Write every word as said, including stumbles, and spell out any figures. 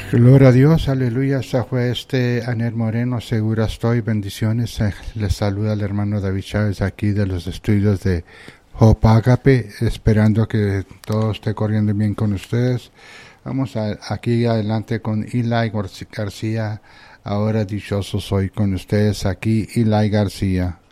Gloria a Dios, aleluya. Esta fue este Anel Moreno, segura estoy, bendiciones. Eh, Les saluda el hermano David Chávez aquí de los estudios de Hope Agape, esperando que todo esté corriendo bien con ustedes. Vamos a, aquí adelante con Eli García. Ahora dichoso soy con ustedes aquí, Eli García.